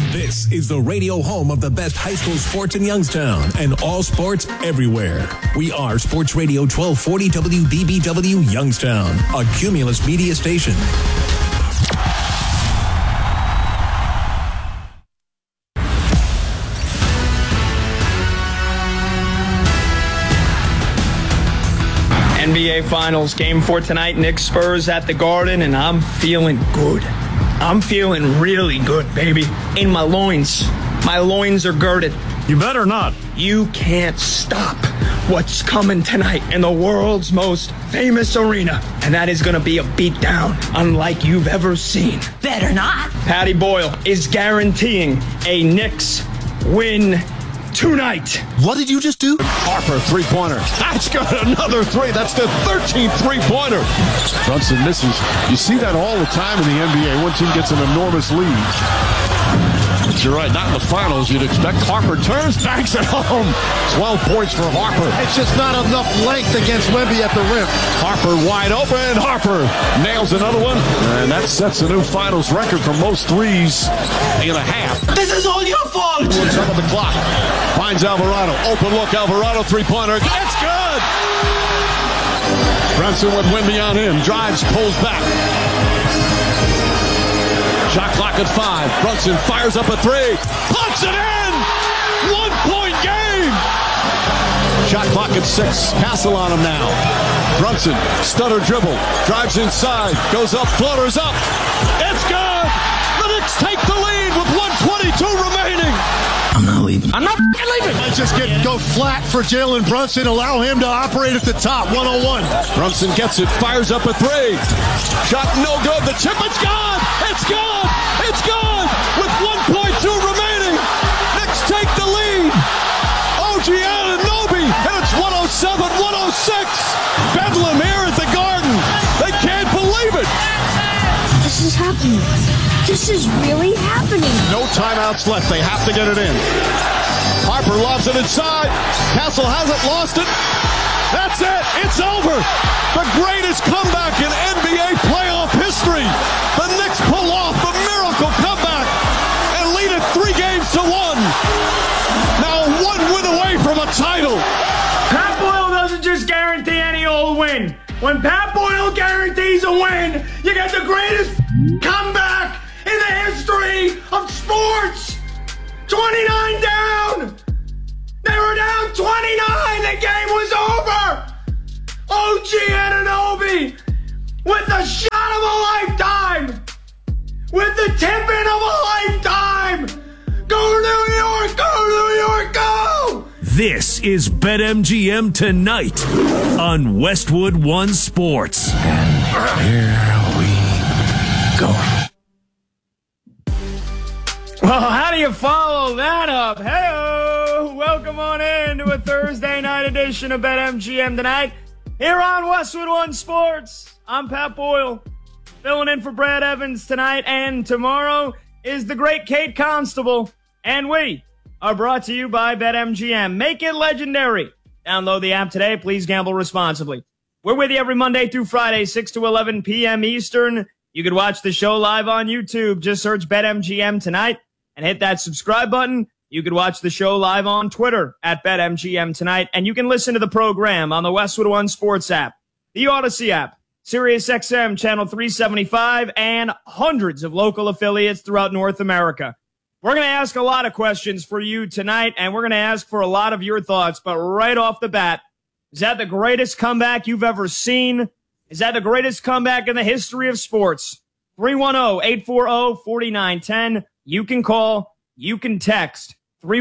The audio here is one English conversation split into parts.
This is the radio home of the best high school sports in Youngstown and all sports everywhere. We are Sports Radio 1240 WBBW Youngstown, a Cumulus media station. NBA Finals, Game 4 tonight, Knicks Spurs at the Garden, and I'm feeling good. I'm feeling really good, baby. In my loins. My loins are girded. You better not. You can't stop what's coming tonight in the world's most famous arena. And that is going to be a beatdown unlike you've ever seen. Better not. Patty Boyle is guaranteeing a Knicks win tonight. What did you just do? Harper, three-pointer. That's got another three. That's the 13th three-pointer. Brunson misses. You see that all the time in the NBA. One team gets an enormous lead. But you're right, not in the finals. You'd expect Harper turns, banks it home. 12 points for Harper. It's just not enough length against Wemby at the rim. Harper wide open. Harper nails another one. And that sets a new finals record for most threes in a half. This is all your fault. Looks up at the clock. Finds Alvarado. Open look. Alvarado three-pointer. It's good. Brunson with Wemby on him. Drives, pulls back. Shot clock at 5. Brunson fires up a three. Puts it in. 1-point game. Shot clock at 6. Castle on him now. Brunson, stutter dribble. Drives inside. Goes up. Floaters up. It's good. The Knicks take the lead with 1:22 remaining. I'm not leaving. I'm not leaving. Let's just go flat for Jalen Brunson. Allow him to operate at the top. 101. Brunson gets it. Fires up a three. Shot no good. The chip. It's gone. It's gone. It's gone. With 1.2 remaining. Knicks take the lead. OG Anunoby. And it's 107-106. Bedlam here at the Garden. They can't believe it. This is happening. This is really happening. No timeouts left. They have to get it in. Harper lobs it inside. Castle hasn't lost it. That's it. It's over. The greatest comeback in NBA playoff history. The Knicks pull off the miracle comeback and lead it 3-1. Now 1 win away from a title. Pat Boyle doesn't just guarantee any old win. When Pat Boyle guarantees a win, you get the greatest comeback in the history of sports. 29 down. They were down 29. The game was over. OG Anunoby with the shot of a lifetime. With the tip-in of a lifetime. Go New York, go New York, go. This is BetMGM tonight on Westwood One Sports. And here we go. Well, how do you follow that up? Hey-oh! Welcome on in to a Thursday night edition of BetMGM tonight here on Westwood One Sports. I'm Pat Boyle, filling in for Brad Evans tonight, and tomorrow is the great Kate Constable, and we are brought to you by BetMGM. Make it legendary. Download the app today. Please gamble responsibly. We're with you every Monday through Friday, 6 to 11 p.m. Eastern. You can watch the show live on YouTube. Just search BetMGM tonight and hit that subscribe button. You can watch the show live on Twitter at BetMGM tonight. And you can listen to the program on the Westwood One Sports app, the Odyssey app, SiriusXM Channel 375, and hundreds of local affiliates throughout North America. We're going to ask a lot of questions for you tonight, and we're going to ask for a lot of your thoughts. But right off the bat, is that the greatest comeback you've ever seen? Is that the greatest comeback in the history of sports? 310-840-4910. You can call, you can text.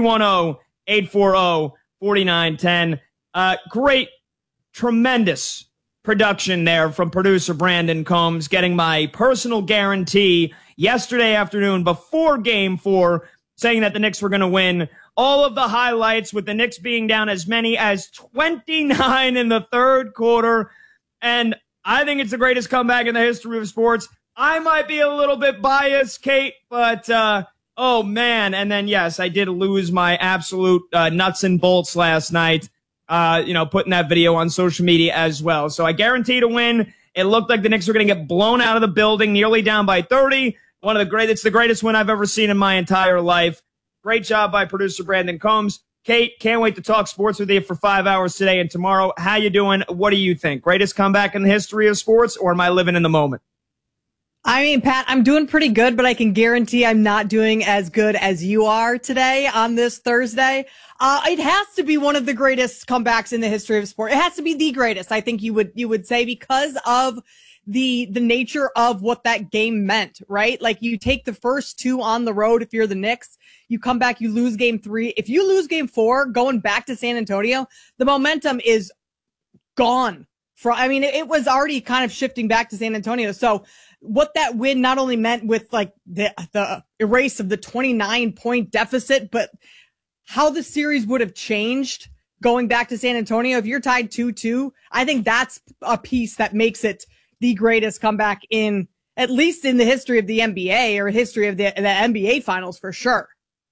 310-840-4910. Great, tremendous production there from producer Brandon Combs, getting my personal guarantee yesterday afternoon before Game 4, saying that the Knicks were going to win. All of the highlights with the Knicks being down as many as 29 in the third quarter. And I think it's the greatest comeback in the history of sports. I might be a little bit biased, Kate, but oh, man. And then, yes, I did lose my absolute nuts and bolts last night, putting that video on social media as well. So I guarantee to win. It looked like the Knicks were going to get blown out of the building, nearly down by 30. It's the greatest win I've ever seen in my entire life. Great job by producer Brandon Combs. Kate, can't wait to talk sports with you for 5 hours today and tomorrow. How you doing? What do you think? Greatest comeback in the history of sports, or am I living in the moment? I mean, Pat, I'm doing pretty good, but I can guarantee I'm not doing as good as you are today on this Thursday. It has to be one of the greatest comebacks in the history of sport. It has to be the greatest, I think you would say, because of the nature of what that game meant, right? Like, you take the first two on the road if you're the Knicks, you come back, you lose game 3. If you lose game 4, going back to San Antonio, the momentum is gone. It was already kind of shifting back to San Antonio. So what that win not only meant with like the erase of the 29-point deficit, but how the series would have changed going back to San Antonio. If you're tied 2-2, I think that's a piece that makes it the greatest comeback in, at least in the history of the NBA or history of the NBA finals for sure.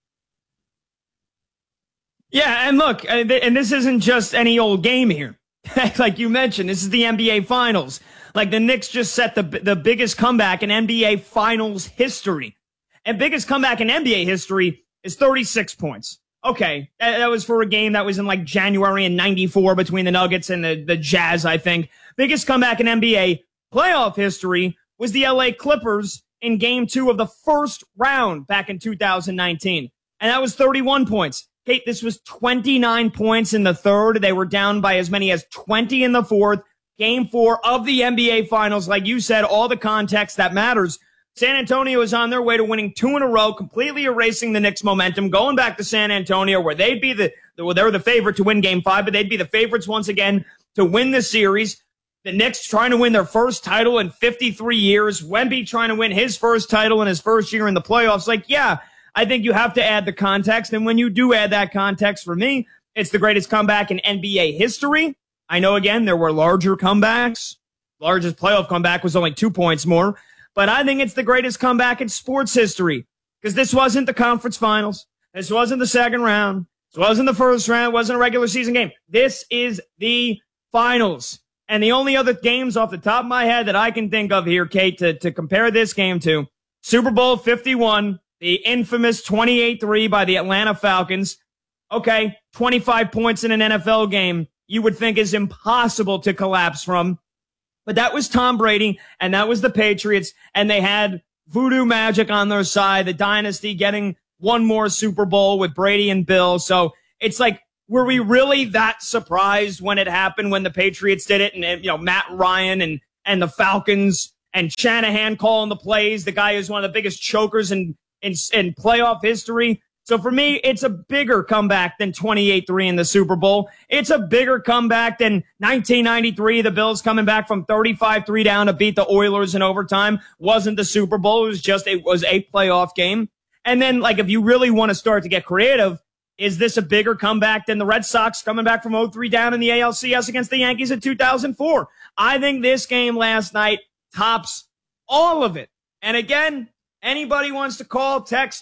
Yeah, and look, and this isn't just any old game here. Like you mentioned, this is the NBA finals. Like, the Knicks just set the biggest comeback in NBA finals history. And biggest comeback in NBA history is 36 points. Okay, that was for a game that was in like January in 94 between the Nuggets and the Jazz, I think. Biggest comeback in NBA playoff history was the LA Clippers in game 2 of the first round back in 2019. And that was 31 points. Kate, this was 29 points in the third. They were down by as many as 20 in the fourth. Game 4 of the NBA Finals. Like you said, all the context that matters. San Antonio is on their way to winning 2 in a row, completely erasing the Knicks' momentum, going back to San Antonio, where they'd be they were the favorite to win Game 5, but they'd be the favorites once again to win the series. The Knicks trying to win their first title in 53 years. Wemby trying to win his first title in his first year in the playoffs. Like, yeah, I think you have to add the context. And when you do add that context, for me, it's the greatest comeback in NBA history. I know, again, there were larger comebacks. Largest playoff comeback was only 2 points more. But I think it's the greatest comeback in sports history, because this wasn't the conference finals. This wasn't the second round. This wasn't the first round. It wasn't a regular season game. This is the finals. And the only other games off the top of my head that I can think of here, Kate, to compare this game to, Super Bowl 51, the infamous 28-3 by the Atlanta Falcons. Okay, 25 points in an NFL game you would think is impossible to collapse from. But that was Tom Brady, and that was the Patriots, and they had voodoo magic on their side, the dynasty getting one more Super Bowl with Brady and Bill. So it's like, were we really that surprised when it happened, when the Patriots did it, and Matt Ryan and the Falcons and Shanahan calling the plays, the guy who's one of the biggest chokers in playoff history? So for me, it's a bigger comeback than 28-3 in the Super Bowl. It's a bigger comeback than 1993, the Bills coming back from 35-3 down to beat the Oilers in overtime. Wasn't the Super Bowl. It was a playoff game. And then, like, if you really want to start to get creative, is this a bigger comeback than the Red Sox coming back from 0-3 down in the ALCS against the Yankees in 2004? I think this game last night tops all of it. And again, anybody wants to call, text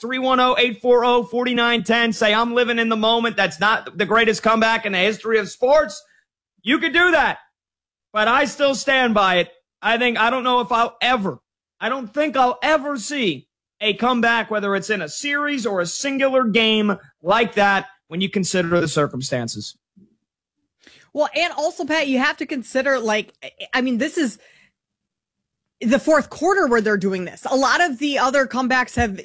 310-840-4910, say I'm living in the moment, that's not the greatest comeback in the history of sports, you could do that. But I still stand by it. I don't think I'll ever see a comeback, whether it's in a series or a singular game like that, when you consider the circumstances. Well, and also, Pat, you have to consider, this is the fourth quarter where they're doing this. A lot of the other comebacks have,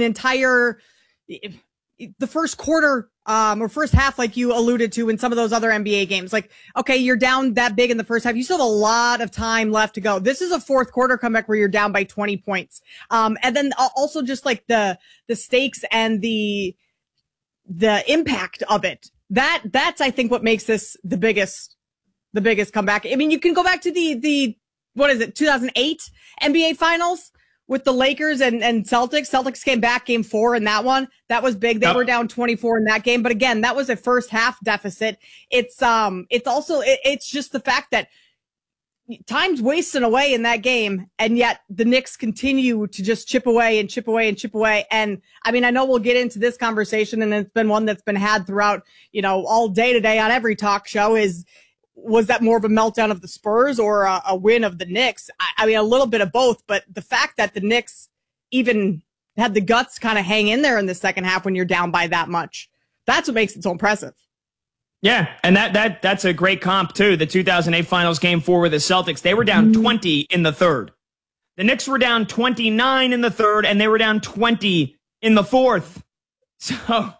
the first quarter, or first half, like you alluded to in some of those other NBA games. Like, okay, you're down that big in the first half. You still have a lot of time left to go. This is a fourth quarter comeback where you're down by 20 points. And then also just like the stakes and the impact of it. That's, I think, what makes this the biggest comeback. I mean, you can go back to the 2008 NBA Finals with the Lakers and Celtics. Celtics came back game 4 in that one. That was big. They were down 24 in that game. But again, that was a first half deficit. It's just the fact that time's wasting away in that game, and yet the Knicks continue to just chip away and chip away and chip away. And I mean, I know we'll get into this conversation, and it's been one that's been had throughout, all day today on every talk show was that more of a meltdown of the Spurs or a win of the Knicks? I mean, a little bit of both, but the fact that the Knicks even had the guts kind of hang in there in the second half when you're down by that much. That's what makes it so impressive. Yeah, and that's a great comp, too. The 2008 Finals Game 4 with the Celtics, they were down 20 in the third. The Knicks were down 29 in the third, and they were down 20 in the fourth. So,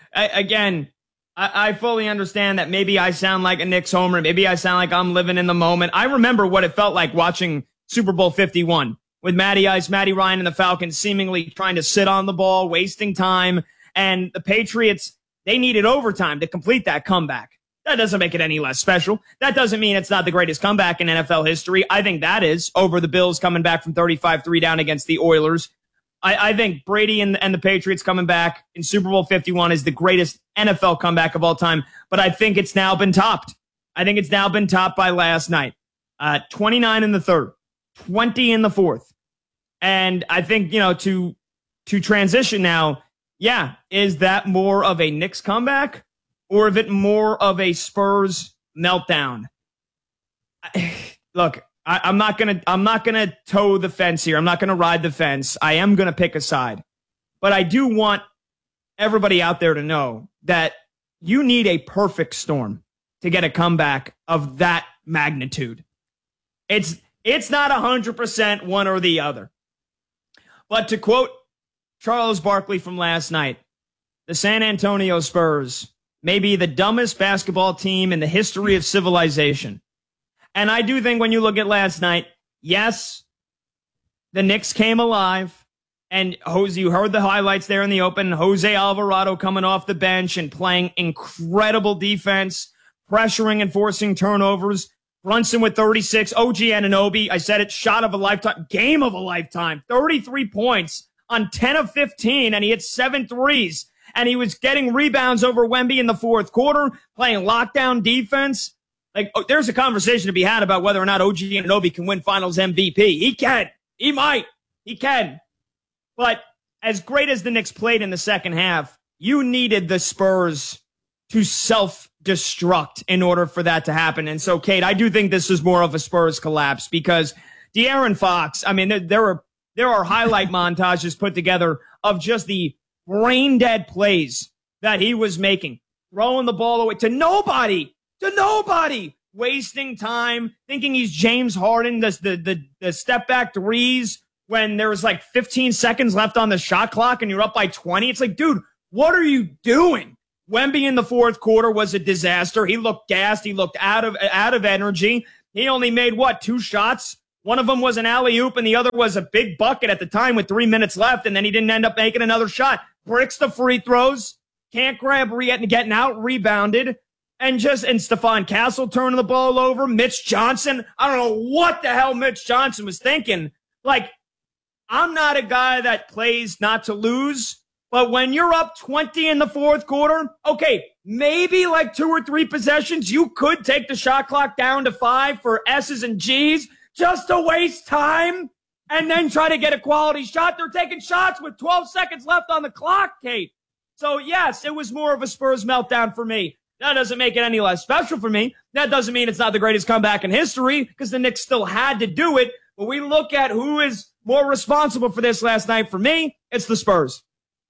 I fully understand that maybe I sound like a Knicks homer. Maybe I sound like I'm living in the moment. I remember what it felt like watching Super Bowl 51 with Matty Ice, Matty Ryan, and the Falcons seemingly trying to sit on the ball, wasting time. And the Patriots, they needed overtime to complete that comeback. That doesn't make it any less special. That doesn't mean it's not the greatest comeback in NFL history. I think that is, over the Bills coming back from 35-3 down against the Oilers. I think Brady and the Patriots coming back in Super Bowl 51 is the greatest NFL comeback of all time, but I think it's now been topped. I think it's now been topped by last night. 29 in the third, 20 in the fourth. And I think, to transition now, is that more of a Knicks comeback or is it more of a Spurs meltdown? Look, I'm not gonna toe the fence here. I'm not gonna ride the fence. I am gonna pick a side. But I do want everybody out there to know that you need a perfect storm to get a comeback of that magnitude. It's not 100% one or the other. But to quote Charles Barkley from last night, the San Antonio Spurs may be the dumbest basketball team in the history of civilization. And I do think when you look at last night, yes, the Knicks came alive. And you heard the highlights there in the open. Jose Alvarado coming off the bench and playing incredible defense, pressuring and forcing turnovers. Brunson with 36. OG Anunoby, I said it, shot of a lifetime, game of a lifetime. 33 points on 10 of 15, and he hit 7 threes. And he was getting rebounds over Wemby in the fourth quarter, playing lockdown defense. There's a conversation to be had about whether or not OG Anunoby can win Finals MVP. He can. He might. He can. But as great as the Knicks played in the second half, you needed the Spurs to self-destruct in order for that to happen. And so, Kate, I do think this is more of a Spurs collapse because De'Aaron Fox, I mean, there are highlight montages put together of just the brain-dead plays that he was making, throwing the ball away to nobody, wasting time, thinking he's James Harden, the step-back threes when there was 15 seconds left on the shot clock and you're up by 20. It's like, dude, what are you doing? Wemby in the fourth quarter was a disaster. He looked gassed. He looked out of energy. He only made, 2 shots? One of them was an alley-oop, and the other was a big bucket at the time with 3 minutes left, and then he didn't end up making another shot. Bricks the free throws. Can't grab getting out rebounded. And Stephon Castle turning the ball over. Mitch Johnson. I don't know what the hell Mitch Johnson was thinking. I'm not a guy that plays not to lose. But when you're up 20 in the fourth quarter, okay, maybe 2 or 3 possessions, you could take the shot clock down to 5 for S's and G's just to waste time and then try to get a quality shot. They're taking shots with 12 seconds left on the clock, Kate. So, yes, it was more of a Spurs meltdown for me. That doesn't make it any less special for me. That doesn't mean it's not the greatest comeback in history because the Knicks still had to do it. But we look at who is more responsible for this last night. For me, it's the Spurs.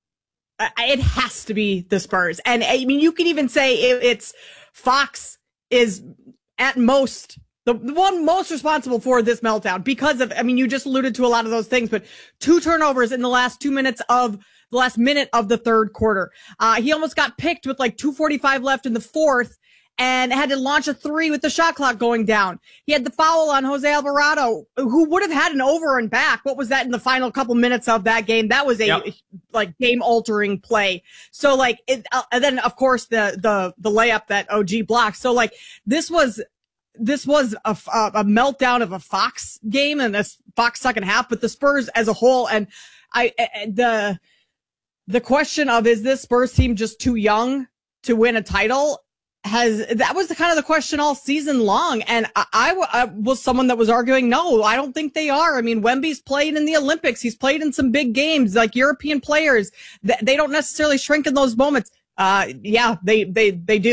It has to be the Spurs. And I mean, you can even say it's Fox is at most the one most responsible for this meltdown because of, you just alluded to a lot of those things, but 2 turnovers in the last minute of the third quarter. He almost got picked with 2:45 left in the fourth and had to launch a 3 with the shot clock going down. He had the foul on Jose Alvarado, who would have had an over and back. What was that in the final couple minutes of that game? That was a game altering play. So and then of course the layup that OG blocked. So this was a meltdown of a Fox game and a Fox second half, but the Spurs as a whole. And the question of, is this Spurs team just too young to win a title? That was kind of the question all season long. And I was someone that was arguing, no, I don't think they are. I mean, Wemby's played in the Olympics. He's played in some big games, European players. They don't necessarily shrink in those moments. Yeah, they do.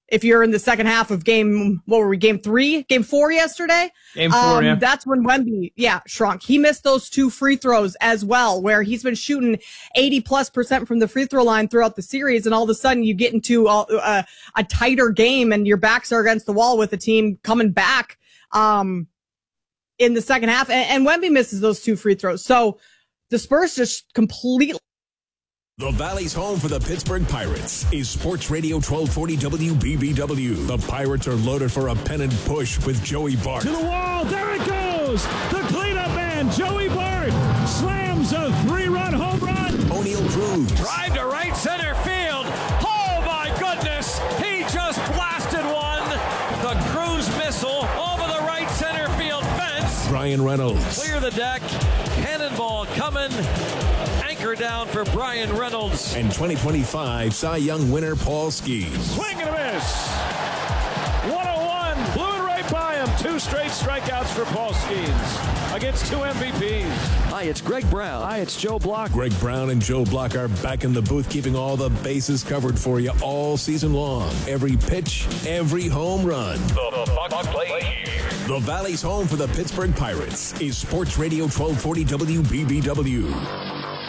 if you're in the second half of game 4 yesterday. Game 4, yeah. That's when Wemby, shrunk. He missed those 2 free throws as well, where he's been shooting 80+% from the free throw line throughout the series. And all of a sudden you get into a tighter game and your backs are against the wall with the team coming back, in the second half. And Wemby misses those 2 free throws. So the Spurs just completely. The Valley's home for the Pittsburgh Pirates is Sports Radio 1240 WBBW. The Pirates are loaded for a pennant push with Joey Bart. To the wall, there it goes! The cleanup man, Joey Bart, slams a 3-run home run. O'Neal Cruz. Drive to right center field. Oh my goodness! He just blasted one. The Cruz missile over the right center field fence. Brian Reynolds. Clear the deck. Cannonball coming. Anchor down for Brian Reynolds. And 2025 Cy Young winner Paul Skeens. Swing and a miss. 101. Blew it right by him. 2 straight strikeouts for Paul Skeens against 2 MVPs. Hi, it's Greg Brown. Hi, it's Joe Block. Greg Brown and Joe Block are back in the booth, keeping all the bases covered for you all season long. Every pitch, every home run. The puck play here. The Valley's home for the Pittsburgh Pirates is Sports Radio 1240 WBBW.